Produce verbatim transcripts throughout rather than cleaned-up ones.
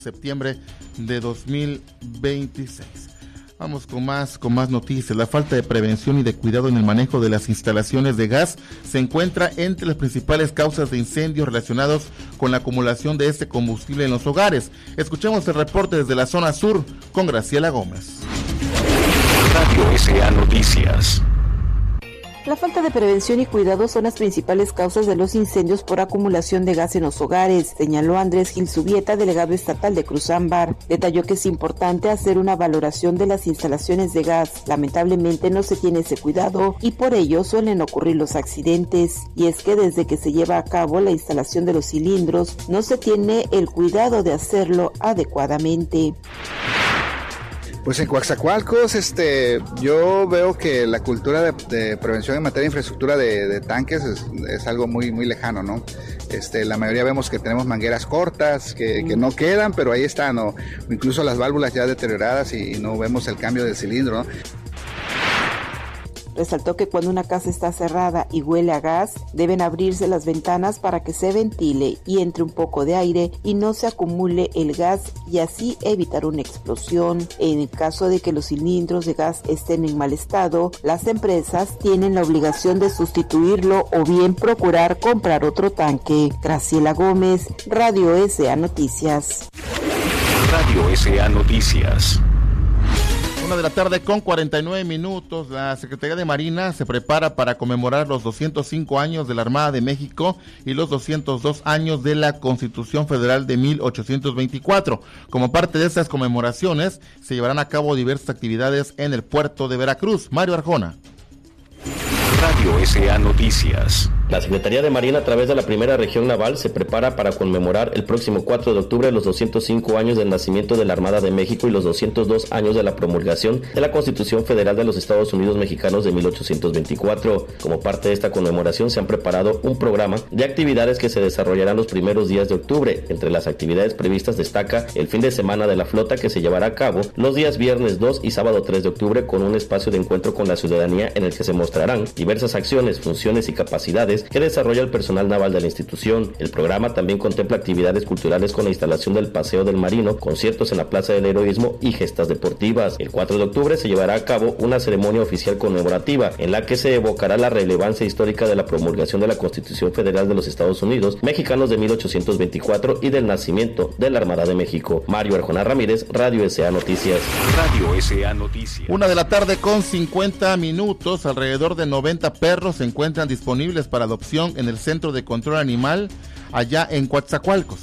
septiembre de dos mil veintiséis. Vamos con más, con más noticias. La falta de prevención y de cuidado en el manejo de las instalaciones de gas se encuentra entre las principales causas de incendios relacionados con la acumulación de este combustible en los hogares. Escuchemos el reporte desde la zona sur con Graciela Gómez. Radio S A Noticias. La falta de prevención y cuidado son las principales causas de los incendios por acumulación de gas en los hogares, señaló Andrés Gil Zubieta, delegado estatal de Cruz Ámbar. Detalló que es importante hacer una valoración de las instalaciones de gas. Lamentablemente no se tiene ese cuidado y por ello suelen ocurrir los accidentes. Y es que desde que se lleva a cabo la instalación de los cilindros, no se tiene el cuidado de hacerlo adecuadamente. Pues en Coatzacoalcos, este, yo veo que la cultura de, de prevención en materia de infraestructura de, de tanques es, es algo muy, muy lejano, ¿no? Este, la mayoría vemos que tenemos mangueras cortas, que, que no quedan, pero ahí están, ¿no? Incluso las válvulas ya deterioradas y, y no vemos el cambio del cilindro, ¿no? Resaltó que cuando una casa está cerrada y huele a gas, deben abrirse las ventanas para que se ventile y entre un poco de aire y no se acumule el gas y así evitar una explosión. En el caso de que los cilindros de gas estén en mal estado, las empresas tienen la obligación de sustituirlo o bien procurar comprar otro tanque. Graciela Gómez, Radio S A Noticias. Radio S A Noticias. Una de la tarde con cuarenta y nueve minutos, la Secretaría de Marina se prepara para conmemorar los doscientos cinco años de la Armada de México y los doscientos dos años de la Constitución Federal de mil ochocientos veinticuatro. Como parte de estas conmemoraciones, se llevarán a cabo diversas actividades en el puerto de Veracruz. Mario Arjona. Radio S A Noticias. La Secretaría de Marina, a través de la Primera Región Naval, se prepara para conmemorar el próximo cuatro de octubre los doscientos cinco años del nacimiento de la Armada de México y los doscientos dos años de la promulgación de la Constitución Federal de los Estados Unidos Mexicanos de mil ochocientos veinticuatro. Como parte de esta conmemoración se han preparado un programa de actividades que se desarrollarán los primeros días de octubre. Entre las actividades previstas destaca el fin de semana de la flota, que se llevará a cabo los días viernes dos y sábado tres de octubre, con un espacio de encuentro con la ciudadanía en el que se mostrarán diversas acciones, funciones y capacidades que desarrolla el personal naval de la institución. El programa también contempla actividades culturales con la instalación del Paseo del Marino, conciertos en la Plaza del Heroísmo y gestas deportivas. El cuatro de octubre se llevará a cabo una ceremonia oficial conmemorativa en la que se evocará la relevancia histórica de la promulgación de la Constitución Federal de los Estados Unidos Mexicanos de mil ochocientos veinticuatro y del nacimiento de la Armada de México. Mario Arjona Ramírez, Radio S A Noticias. Radio S A Noticias. Una de la tarde con cincuenta minutos, alrededor de noventa perros se encuentran disponibles para adopción en el Centro de Control Animal allá en Coatzacoalcos.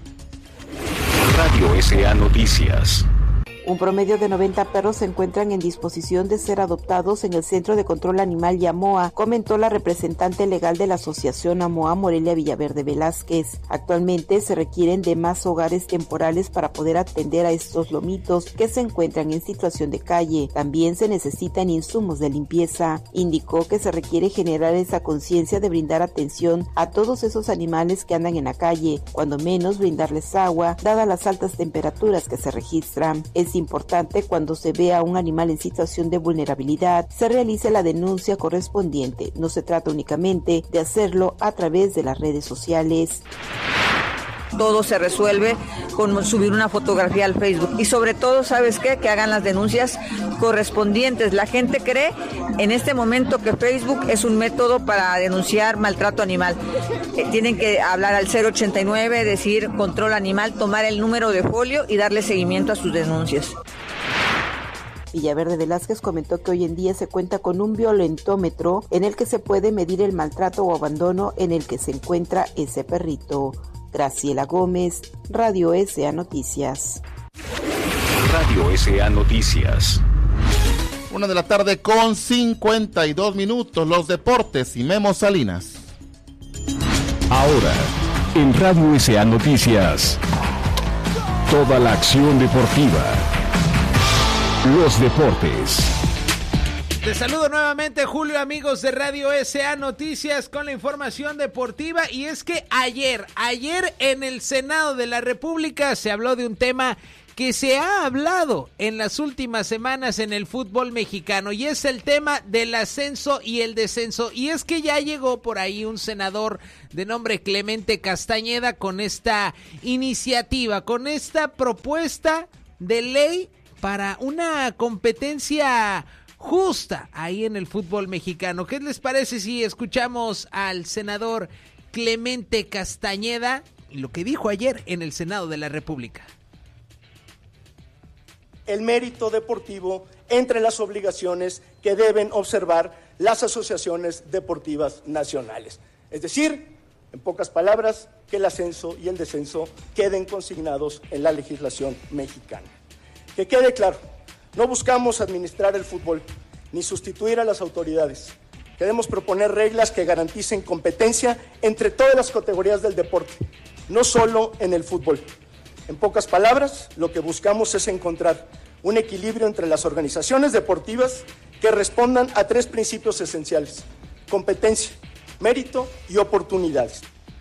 Radio S A Noticias. Un promedio de noventa perros se encuentran en disposición de ser adoptados en el Centro de Control Animal Yamoa, comentó la representante legal de la Asociación AMOA, Morelia Villaverde Velázquez. Actualmente se requieren de más hogares temporales para poder atender a estos lomitos que se encuentran en situación de calle. También se necesitan insumos de limpieza. Indicó que se requiere generar esa conciencia de brindar atención a todos esos animales que andan en la calle, cuando menos brindarles agua, dadas las altas temperaturas que se registran. Es importante, cuando se vea a un animal en situación de vulnerabilidad, se realice la denuncia correspondiente. No se trata únicamente de hacerlo a través de las redes sociales. Todo se resuelve con subir una fotografía al Facebook. Y sobre todo, ¿sabes qué? Que hagan las denuncias correspondientes. La gente cree en este momento que Facebook es un método para denunciar maltrato animal. Eh, tienen que hablar al cero ochenta y nueve, decir control animal, tomar el número de folio y darle seguimiento a sus denuncias. Villaverde Velázquez comentó que hoy en día se cuenta con un violentómetro en el que se puede medir el maltrato o abandono en el que se encuentra ese perrito. Graciela Gómez, Radio S A Noticias. Radio S A Noticias. Una de la tarde con cincuenta y dos minutos, los deportes y Memo Salinas. Ahora, en Radio S A Noticias, toda la acción deportiva. Los deportes. Te saludo nuevamente, Julio, amigos de Radio S A Noticias, con la información deportiva. Y es que ayer, ayer en el Senado de la República se habló de un tema que se ha hablado en las últimas semanas en el fútbol mexicano, y es el tema del ascenso y el descenso. Y es que ya llegó por ahí un senador de nombre Clemente Castañeda con esta iniciativa, con esta propuesta de ley para una competencia justa ahí en el fútbol mexicano. ¿Qué les parece si escuchamos al senador Clemente Castañeda y lo que dijo ayer en el Senado de la República? El mérito deportivo entre las obligaciones que deben observar las asociaciones deportivas nacionales. Es decir, en pocas palabras, que el ascenso y el descenso queden consignados en la legislación mexicana. Que quede claro, no buscamos administrar el fútbol ni sustituir a las autoridades. Queremos proponer reglas que garanticen competencia entre todas las categorías del deporte, no solo en el fútbol. En pocas palabras, lo que buscamos es encontrar un equilibrio entre las organizaciones deportivas que respondan a tres principios esenciales: competencia, mérito y oportunidades.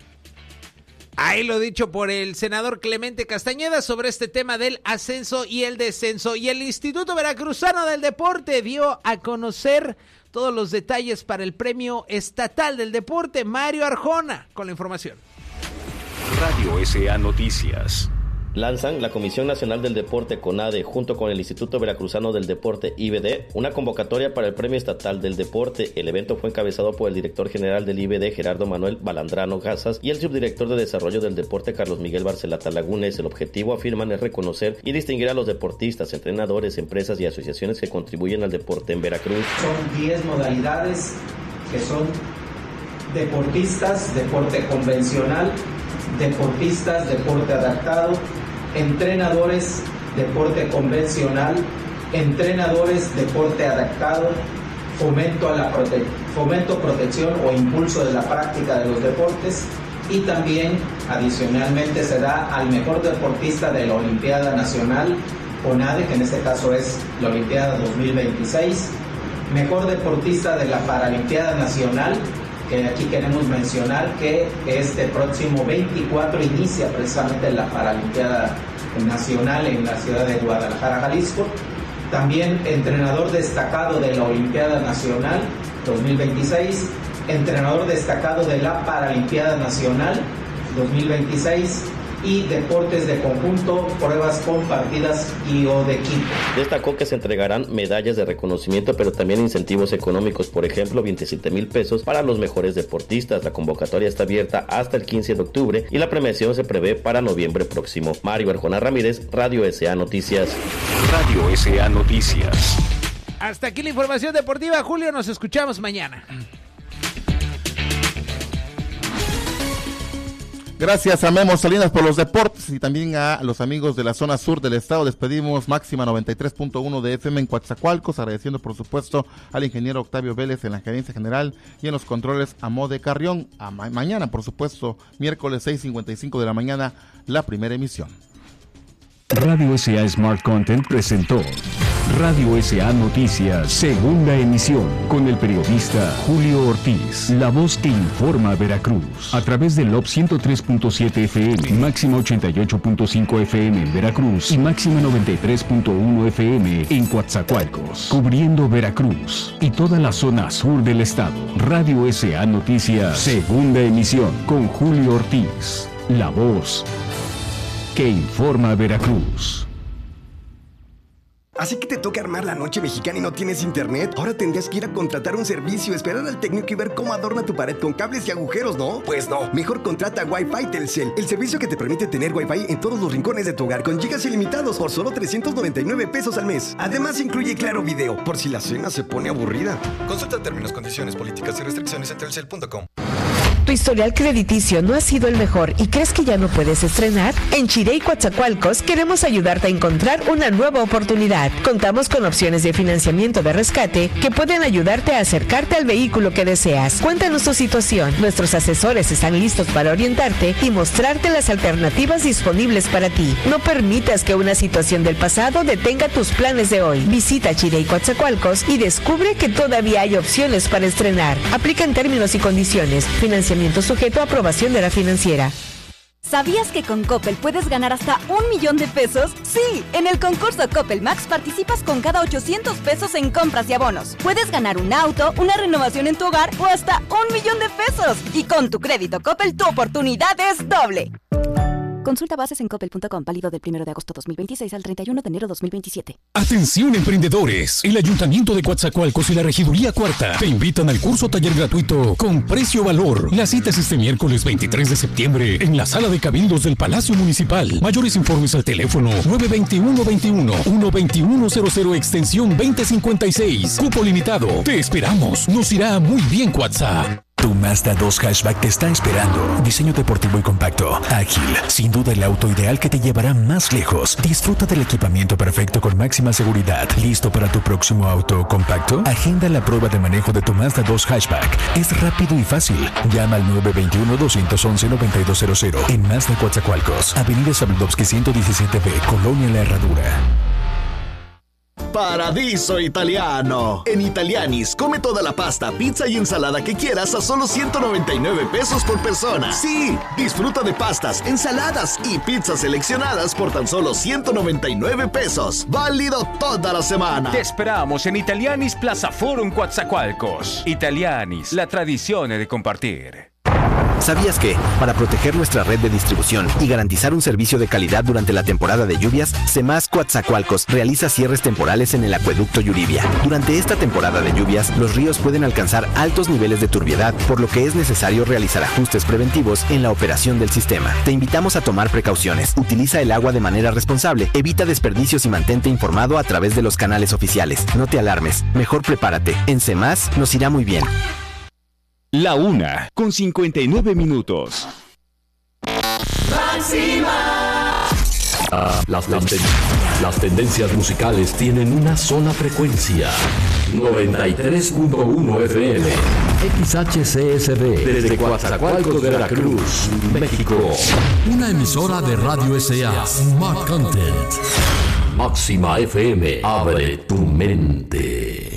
Ahí lo dicho por el senador Clemente Castañeda sobre este tema del ascenso y el descenso. Y el Instituto Veracruzano del Deporte dio a conocer todos los detalles para el Premio Estatal del Deporte. Mario Arjona con la información. Radio S A Noticias. Lanzan la Comisión Nacional del Deporte CONADE junto con el Instituto Veracruzano del Deporte I B D una convocatoria para el Premio Estatal del Deporte. El evento fue encabezado por el director general del I B D, Gerardo Manuel Balandrano Gazas, y el subdirector de Desarrollo del Deporte, Carlos Miguel Barcelata Lagunes. El objetivo, afirman, es reconocer y distinguir a los deportistas, entrenadores, empresas y asociaciones que contribuyen al deporte en Veracruz. Son diez modalidades que son deportistas, deporte convencional, deportistas, deporte adaptado, entrenadores, deporte convencional, entrenadores, deporte adaptado, fomento a la prote- fomento, protección o impulso de la práctica de los deportes, y también adicionalmente se da al mejor deportista de la Olimpiada Nacional CONADE, que en este caso es la Olimpiada dos mil veintiséis, mejor deportista de la Paralimpiada Nacional, que aquí queremos mencionar que este próximo veinticuatro inicia precisamente la Paralimpiada Nacional en la ciudad de Guadalajara, Jalisco. También entrenador destacado de la Olimpiada Nacional dos mil veintiséis, entrenador destacado de la Paralimpiada Nacional dos mil veintiséis, y deportes de conjunto, pruebas compartidas y o de equipo. Destacó que se entregarán medallas de reconocimiento, pero también incentivos económicos, por ejemplo, veintisiete mil pesos para los mejores deportistas. La convocatoria está abierta hasta el quince de octubre y la premiación se prevé para noviembre próximo. Mario Arjona Ramírez, Radio S A Noticias. Radio S A Noticias. Hasta aquí la información deportiva, Julio, nos escuchamos mañana. Gracias a Memo Salinas por los deportes y también a los amigos de la zona sur del estado. Despedimos máxima noventa y tres punto uno de F M en Coatzacoalcos, agradeciendo por supuesto al ingeniero Octavio Vélez en la gerencia general y en los controles a Mode Carrión. A ma- mañana, por supuesto, miércoles seis cincuenta y cinco de la mañana, la primera emisión. Radio S A Smart Content presentó Radio S A Noticias, segunda emisión, con el periodista Julio Ortiz, la voz que informa a Veracruz, a través del L O B ciento tres punto siete F M, máxima ochenta y ocho punto cinco F M en Veracruz y máxima noventa y tres punto uno F M en Coatzacoalcos, cubriendo Veracruz y toda la zona sur del estado. Radio S A Noticias, segunda emisión, con Julio Ortiz, la voz que informa a Veracruz. Así que te toca armar la noche mexicana y no tienes internet. Ahora tendrías que ir a contratar un servicio, esperar al técnico y ver cómo adorna tu pared con cables y agujeros, ¿no? Pues no. Mejor contrata Wi-Fi Telcel, el servicio que te permite tener Wi-Fi en todos los rincones de tu hogar con gigas ilimitados por solo trescientos noventa y nueve pesos al mes. Además incluye Claro Video, por si la cena se pone aburrida. Consulta términos, condiciones, políticas y restricciones en telcel punto com. ¿Tu historial crediticio no ha sido el mejor y crees que ya no puedes estrenar? En Chirey Coatzacoalcos queremos ayudarte a encontrar una nueva oportunidad. Contamos con opciones de financiamiento de rescate que pueden ayudarte a acercarte al vehículo que deseas. Cuéntanos tu situación. Nuestros asesores están listos para orientarte y mostrarte las alternativas disponibles para ti. No permitas que una situación del pasado detenga tus planes de hoy. Visita Chirey Coatzacoalcos y descubre que todavía hay opciones para estrenar. Aplica en términos y condiciones. Financiamiento sujeto a aprobación de la financiera. ¿Sabías que con Coppel puedes ganar hasta un millón de pesos? Sí, en el concurso Coppel Max participas con cada ochocientos pesos en compras y abonos. Puedes ganar un auto, una renovación en tu hogar o hasta un millón de pesos. Y con tu crédito Coppel tu oportunidad es doble. Consulta bases en coppel punto com, válido del primero de agosto dos mil veintiséis al treinta y uno de enero dos mil veintisiete. Atención emprendedores, el Ayuntamiento de Coatzacoalcos y la Regiduría Cuarta te invitan al curso taller gratuito con precio valor. La cita es este miércoles veintitrés de septiembre en la sala de cabildos del Palacio Municipal. Mayores informes al teléfono nueve dos uno, veintiuno, uno veintiuno cero cero extensión veinte cincuenta y seis. Cupo limitado. Te esperamos. Nos irá muy bien, Coatza. Tu Mazda dos Hatchback te está esperando. Diseño deportivo y compacto, ágil, sin duda el auto ideal que te llevará más lejos. Disfruta del equipamiento perfecto con máxima seguridad. ¿Listo para tu próximo auto compacto? Agenda la prueba de manejo de tu Mazda dos Hatchback. Es rápido y fácil. Llama al nueve dos uno, dos uno uno, nueve dos cero cero en Mazda Coatzacoalcos, Avenida Sabludovsky ciento diecisiete B, Colonia La Herradura. Paradiso Italiano. En Italianis, come toda la pasta, pizza y ensalada que quieras a solo ciento noventa y nueve pesos por persona. Sí, disfruta de pastas, ensaladas y pizzas seleccionadas por tan solo ciento noventa y nueve pesos. Válido toda la semana. Te esperamos en Italianis Plaza Forum Coatzacoalcos. Italianis, la tradición de compartir. ¿Sabías que, para proteger nuestra red de distribución y garantizar un servicio de calidad durante la temporada de lluvias, Semás Coatzacoalcos realiza cierres temporales en el acueducto Yuribia? Durante esta temporada de lluvias, los ríos pueden alcanzar altos niveles de turbiedad, por lo que es necesario realizar ajustes preventivos en la operación del sistema. Te invitamos a tomar precauciones, utiliza el agua de manera responsable, evita desperdicios y mantente informado a través de los canales oficiales. No te alarmes, mejor prepárate. En Semás nos irá muy bien. La una, con cincuenta y nueve minutos. Máxima. Ah, las, las, ten las tendencias musicales tienen una sola frecuencia. noventa y tres punto uno F M. X H C S B. Desde Coatzacoalcos, Veracruz, México. Una emisora de Radio S A. Smart Content. Máxima F M. Abre tu mente.